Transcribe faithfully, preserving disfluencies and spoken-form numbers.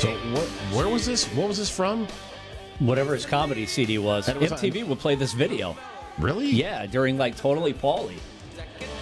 So what? Where was this? What was this from? Whatever his comedy C D was, And it was M T V on- would play this video. Really? Yeah, during like Totally Pauly.